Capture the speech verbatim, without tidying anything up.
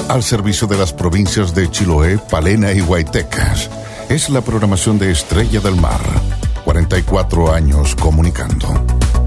al servicio de las provincias de Chiloé, Palena y Guaytecas. Es la programación de Estrella del Mar. cuarenta y cuatro años comunicando.